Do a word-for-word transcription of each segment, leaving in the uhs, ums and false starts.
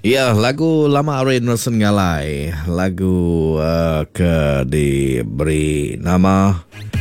Ya, lagu lama Ray Nelson Ngalai. Lagu uh, ke diberi nama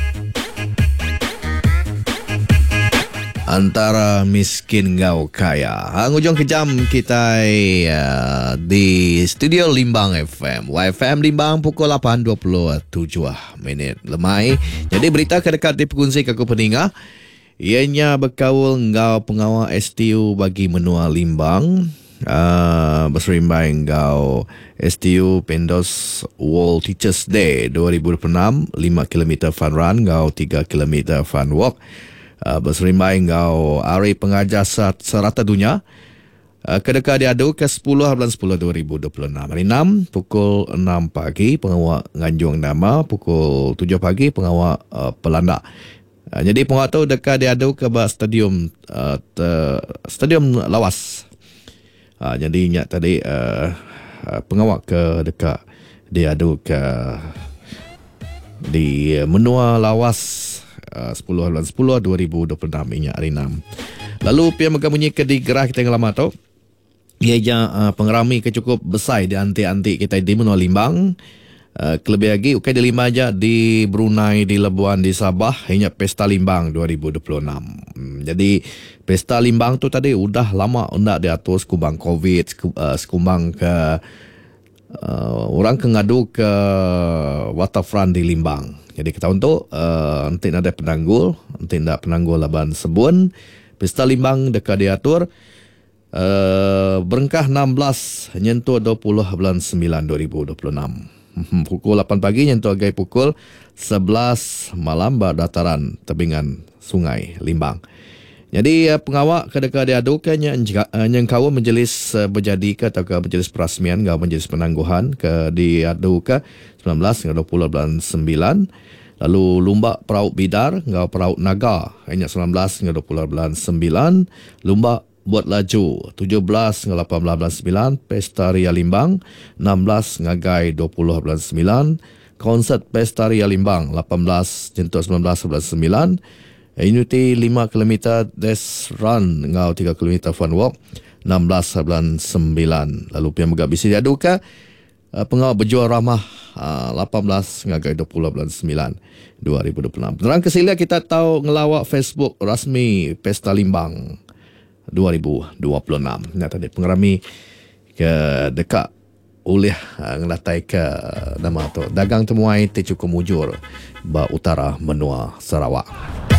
Antara Miskin Ngau Kaya. Hujung kejam kita uh, di studio Limbang F M. Y F M Limbang pukul lapan dua puluh tujuh minit lemai. Jadi berita kedekat diperkongsi ke aku peninga. Ianya berkawal ngau pengawal S T U bagi menua Limbang. Uh, berserimbai ngau S T U Pendos World Teachers Day dua ribu dua puluh enam. lima kilometer fun run, ngau tiga kilometer fun walk. Uh, berserimbai ngau Hari Pengajar Serata Dunia. Uh, kedeka diadu ke sepuluh bulan sepuluh dua ribu dua puluh enam. Hari enam pukul enam pagi pengawal Nganjung Nama, pukul tujuh pagi pengawal uh, Pelanda. Uh, jadi pengawal tu dekat diadu ke stadium uh, te, stadium lawas. Uh, jadi ingat tadi uh, uh, pengawal ke dekat diadu ke di menua lawas Uh, sepuluh bulan sepuluh dua ribu dua puluh enam inyak hari enam. Lalu pihak megah bunyi ke di gerah kita yang lama tu. Ia je uh, pengerami ke cukup besar di antik-antik kita di menua Limbang. Uh, kelebih lagi ukai di lima aja di Brunei, di Labuan, di Sabah hanya Pesta Limbang dua ribu dua puluh enam. Hmm, jadi Pesta Limbang tu tadi udah lama undak diatur sekumbang COVID, uh, sekumbang ke uh, orang ke ngadu ke waterfront di Limbang. Jadi kita untuk uh, nanti ada penanggul, nanti ada penanggul Laban Sebun, Pesta Limbang dekat diatur uh, berengkah enam belas nyentuh dua puluh bulan sembilan dua ribu dua puluh enam. Pukul lapan pagi nyentuh agai pukul sebelas malam berdataran tebingan Sungai Limbang. Jadi uh, pengawak kedekat diadu kan yang kau majlis uh, berjadi ke atau ke majlis perasmian kau majlis penangguhan ke diadu ke sembilan belas hingga dua puluh bulan sembilan. Lalu Lumba Peraut Bidar kau Peraut Naga hanya sembilan belas hingga dua puluh bulan sembilan. Lumba Buat Laju tujuh belas hingga lapan belas bulan sembilan. Pesta Ria Limbang enam belas ngagai dua puluh bulan sembilan. Konsert Pesta Ria Limbang lapan belas jentuh sembilan belas bulan sembilan. Unity lima kilometer Death Run ngau tiga kilometer Fun Walk enam belas bulan sembilan. Lalu pihak megah bisi diadukan uh, pengawal berjual ramah uh, lapan belas hingga dua puluh bulan sembilan dua ribu dua puluh enam. Penerang kesila kita tahu ngelawak Facebook rasmi Pesta Limbang dua ribu dua puluh enam. Ini tadi pengerami ke dekat oleh uh, ngelatai ke uh, nama tu dagang temuai te cukup mujur ba utara menua Sarawak.